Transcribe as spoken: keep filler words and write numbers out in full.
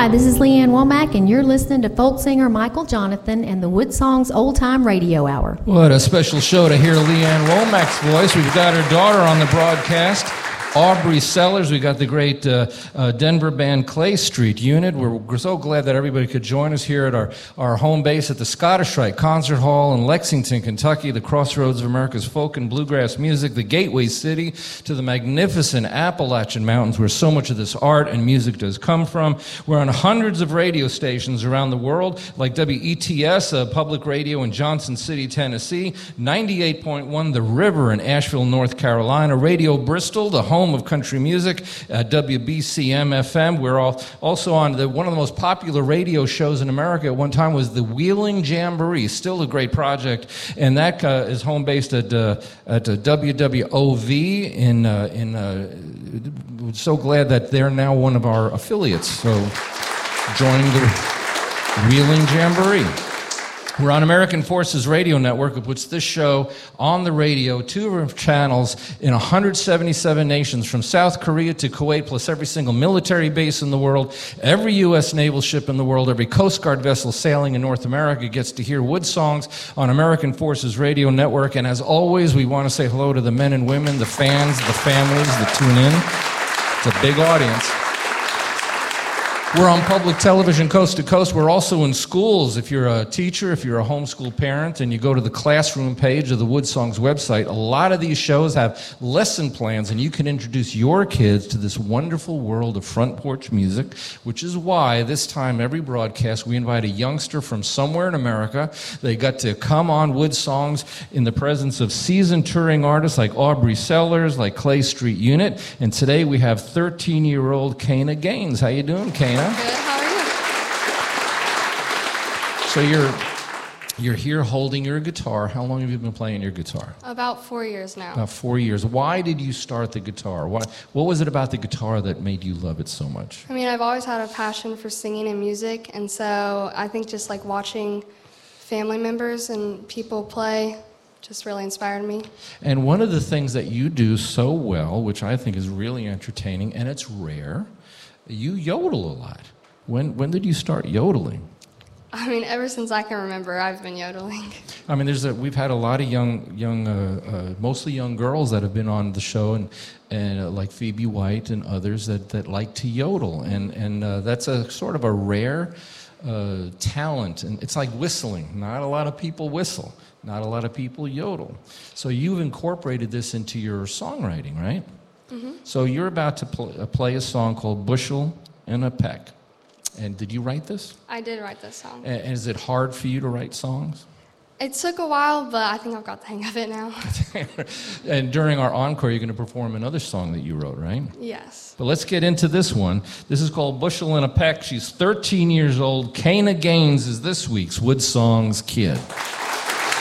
Hi, this is Leanne Womack, and you're listening to folk singer Michael Jonathan and the Wood Songs Old Time Radio Hour. What a special show to hear Leanne Womack's voice. We've got her daughter on the broadcast, Aubrey Sellers. We got the great uh, uh, Denver band Clay Street Unit. We're, we're so glad that everybody could join us here at our, our home base at the Scottish Rite Concert Hall in Lexington, Kentucky, the crossroads of America's folk and bluegrass music, the gateway city to the magnificent Appalachian Mountains where so much of this art and music does come from. We're on hundreds of radio stations around the world, like W E T S, uh, public radio in Johnson City, Tennessee, ninety-eight point one The River in Asheville, North Carolina, Radio Bristol, the home of country music, uh, W B C M F M. We're all also on the, one of the most popular radio shows in America at one time was the Wheeling Jamboree, still a great project, and that uh, is home based at uh, at uh, W W O V in uh, in. Uh, we're so glad that they're now one of our affiliates. So joining the Wheeling Jamboree. We're on American Forces Radio Network, which puts this show on the radio, two channels in one hundred seventy-seven nations, from South Korea to Kuwait, plus every single military base in the world, every U S naval ship in the world, every Coast Guard vessel sailing in North America gets to hear Wood Songs on American Forces Radio Network. And as always, we want to say hello to the men and women, the fans, the families that tune in. It's a big audience. We're on public television coast to coast. We're also in schools. If you're a teacher, if you're a homeschool parent, and you go to the classroom page of the Wood Songs website, a lot of these shows have lesson plans, and you can introduce your kids to this wonderful world of front porch music, which is why this time every broadcast we invite a youngster from somewhere in America. They got to come on Wood Songs in the presence of seasoned touring artists like Aubrey Sellers, like Clay Street Unit, and today we have thirteen-year-old Kana Gaines. How you doing, Kana? Good. How are you? So you're you're here holding your guitar. How long have you been playing your guitar? About four years now. About four years. Why did you start the guitar? Why, what was it about the guitar that made you love it so much? I mean, I've always had a passion for singing and music, and so I think just like watching family members and people play just really inspired me. And one of the things that you do so well, which I think is really entertaining, and it's rare, you yodel a lot. When when did you start yodeling? I mean, ever since I can remember, I've been yodeling. I mean, there's a, we've had a lot of young, young, uh, uh, mostly young girls that have been on the show, and and uh, like Phoebe White and others that, that like to yodel, and and uh, that's a sort of a rare uh, talent, and it's like whistling. Not a lot of people whistle. Not a lot of people yodel. So you've incorporated this into your songwriting, right? Mm-hmm. So you're about to pl- uh, play a song called Bushel and a Peck. And did you write this? I did write this song. And is it hard for you to write songs? It took a while, but I think I've got the hang of it now. And during our encore, you're going to perform another song that you wrote, right? Yes. But let's get into this one. This is called Bushel and a Peck. She's thirteen years old. Kana Gaines is this week's Wood Songs Kid.